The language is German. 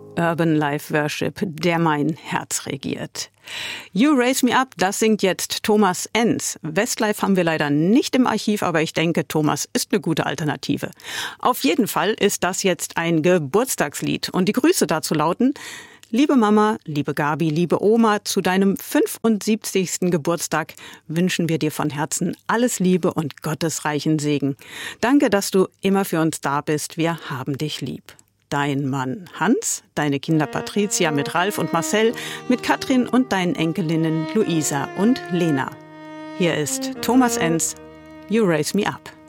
Urban Life Worship, der mein Herz regiert. You Raise Me Up, das singt jetzt Thomas Enz. Westlife haben wir leider nicht im Archiv, aber ich denke, Thomas ist eine gute Alternative. Auf jeden Fall ist das jetzt ein Geburtstagslied und die Grüße dazu lauten: Liebe Mama, liebe Gabi, liebe Oma, zu deinem 75. Geburtstag wünschen wir dir von Herzen alles Liebe und Gottes reichen Segen. Danke, dass du immer für uns da bist. Wir haben dich lieb. Dein Mann Hans, deine Kinder Patricia mit Ralf und Marcel, mit Katrin und deinen Enkelinnen Luisa und Lena. Hier ist Thomas Enz, You Raise Me Up.